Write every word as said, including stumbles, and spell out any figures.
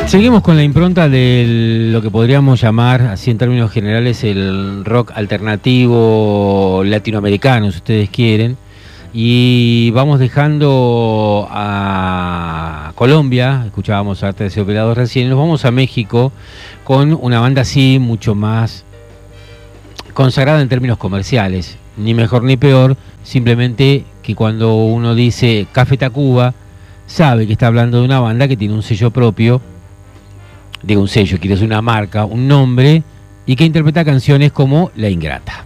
Seguimos con la impronta de lo que podríamos llamar, así en términos generales, el rock alternativo latinoamericano, si ustedes quieren. Y vamos dejando a Colombia, escuchábamos Arte Desoperado recién, y nos vamos a México con una banda así mucho más consagrada en términos comerciales. Ni mejor ni peor, simplemente que cuando uno dice Café Tacuba, sabe que está hablando de una banda que tiene un sello propio, digo un sello, quiere decir una marca, un nombre, y que interpreta canciones como La Ingrata.